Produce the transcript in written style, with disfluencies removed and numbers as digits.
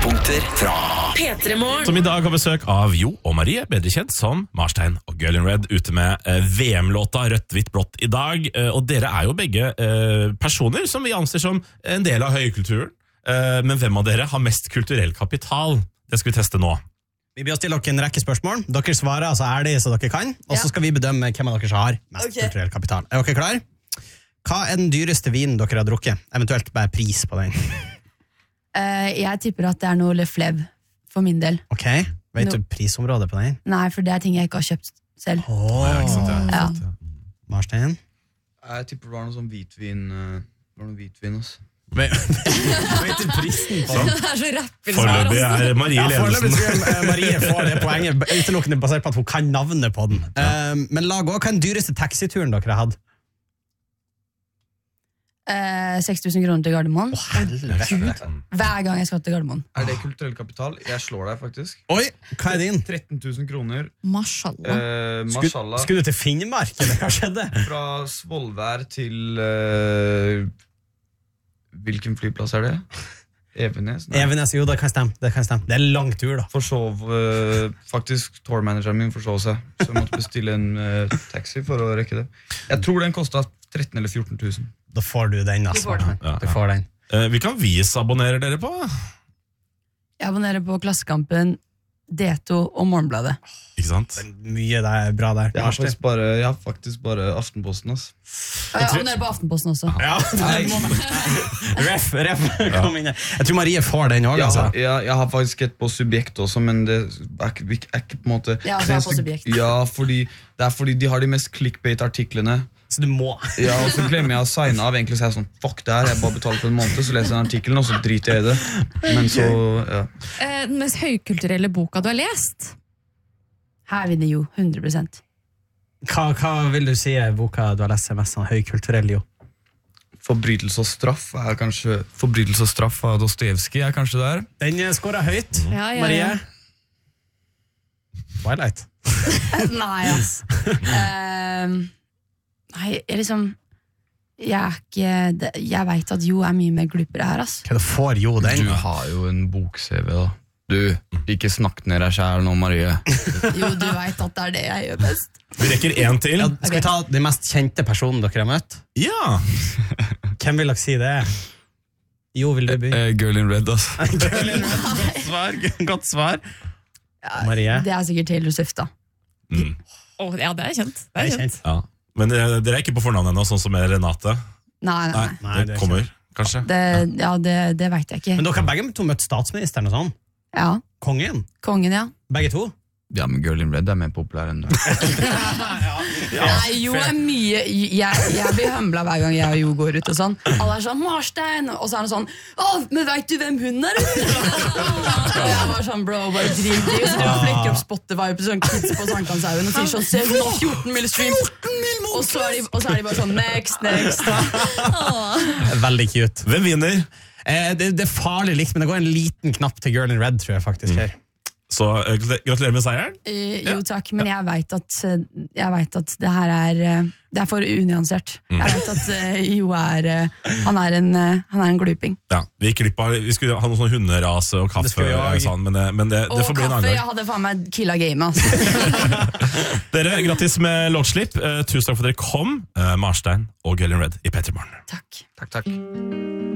Høydepunkter fra P3morgen. Som i dag har besøk av Jo og Marie, bedre kjent som Marstein og Girl in Red, ute med VM-låta Rødt, hvitt, blått i dag. Og dere er jo begge personer som vi anser som en del av høykulturen. Men hvem av dere har mest kulturell kapital? Det skal vi teste nå. Vi blir å stille dere en rekke spørsmål. Dere svarer altså ærlig så dere kan, og så skal vi bedømme hvem av dere som har mest kulturell kapital. Er dere klar? Hva er den dyreste vinen dere har drukket? Eventuelt bare pris på den. Jeg tipper at det er noe Le Fleuve for min del. Ok, vet du prisområdet på den? Nei, for det er ting jeg ikke har kjøpt selv. Ikke sant, Ja. Marstein? Jeg tipper det var noe sånn hvitvin. Det var noe hvitvin, altså. Vet du prisen på den? Det er så rappel Foreløpig er Marie Ja, ledelsen. foreløpig Marie får det poenget utelukkende basert på at hun kan navnet på den. Men lag også, hva er den dyreste taxituren dere har hatt? 6 000 kroner til Gardermoen. Helvete. Hver gang jeg skal til Gardermoen. Er det kulturell kapital? Jeg slår deg faktisk. Oi, hva er din? 13 000 kroner. Mashallah. Mashallah. Skulle du til Finnmark, eller hva skjedde? Fra Svolvær til hvilken flyplass er det? Evenes? Nei. Evenes, jo, det kan stemme. Det er en lang tur da. Forsov, faktisk tourmanageren min forsov seg, så jeg måtte bestille en taxi for å rekke det. Jeg tror den kostet 13 eller 14 000. Da får du den, altså. Du får den. Ja, Du får den. Hvilken avis abonnerer dere på? Jeg abonnerer på Klassekampen, D2 og Morgenbladet. Ikke sant? Mye det er bra der. Jeg har faktisk bare Aftenposten, altså. Og jeg abonnerer på Aftenposten også. Ja, ref, kom inn her. Jeg tror Marie får den også, altså. Jeg har faktisk et på Subjekt også, men det er ikke på en måte... Ja, så er jeg på Subjekt. Ja, det er fordi de har de mest clickbait-artiklene. Så du må. Ja, og så glemmer jeg å signe av. Egentlig så er jeg sånn, fuck det her, jeg bare betaler for en måned, så leser jeg den artikkelen, og så driter jeg i det. Men så, ja. Den mest høykulturelle boka du har lest? Her vinner jo 100%. Hva vil du si er boka du har lest mest sånn høykulturell, jo? Forbrytelse og straff er kanskje... Forbrytelse og straff av Dostojevskij er kanskje der. Den skåret høyt. Ja. Marie? Twilight. Nei, ass. Nei, jeg vet at Jo er mye mer glupere her, ass. Hva får jo den? Du har jo en bok-CV da. Du, ikke snakk ned deg selv nå, Marie. Jo, du vet at det er det jeg gjør best. Vi rekker en til. Ja, skal vi ta de mest kjente personen dere har møtt? Ja! Hvem vil dere si det er? Jo, vil du by? Girl in Red, altså. Godt svar. Ja, Marie? det er sikkert Taylor Swift, da. Ja, det er kjent. Det er kjent. Ja. Men dere er ikke på fornavn ennå, sånn som med Renate? Nei. Nei, det kommer, kanskje. Det vet jeg ikke. Men dere har begge to møtt statsministeren og sånn? Ja, Kongen? kongen, ja. Begge to? Ja, men Girl in Red er mer populær enn du. Nei, Jo er mye jeg blir humblet hver gang jeg og Jo går ut og sånn. Alle er sånn, Marstein. Og så er det sånn, men vet du hvem hun er? Og jeg var sånn, bro, bare drit i. Så jeg flekker opp Spotify på sånn kids på Sankthanshaugen og sier sånn, se, hun har 14 mil stream. Og så er de bare sånn, next. Veldig cute. Hvem vinner? Det er farlig likt, men det går en liten knapp til Girl in Red, tror jeg faktisk her. Så gratulerer med seieren. Jo, takk, men jeg vet at det her det er for unyansert. Jeg vet at Jo han er en gluping. Ja, vi skulle ha noen sånne hunderase og kaffe, men det får bli en annen kaffe, gang. jeg hadde faen meg killa gamet, altså. Dere, gratis med låtslipp. Tusen takk for at dere kom, Marstein og Girl in Red i P3 Morgen. Takk. Takk.